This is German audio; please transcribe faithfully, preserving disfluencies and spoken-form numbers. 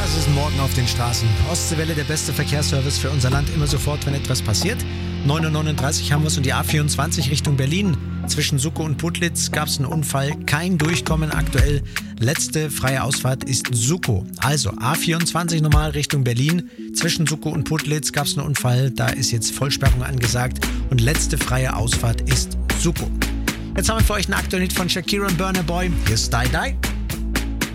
Was ist morgen auf den Straßen? Ostseewelle, der beste Verkehrsservice für unser Land, immer sofort, wenn etwas passiert. neun Uhr neununddreißig haben wir es und die A vierundzwanzig Richtung Berlin. Zwischen Suckow und Putlitz gab es einen Unfall, kein Durchkommen aktuell. Letzte freie Ausfahrt ist Suckow. Also A vierundzwanzig normal Richtung Berlin. Zwischen Suckow und Putlitz gab es einen Unfall, da ist jetzt Vollsperrung angesagt. Und letzte freie Ausfahrt ist Suckow. Jetzt haben wir für euch einen aktuellen Hit von Shakira und Burna Boy. Hier ist Die Die.